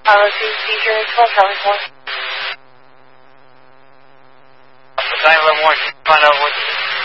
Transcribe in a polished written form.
seizure, 12 Charlie 4. Time 11 more, find out what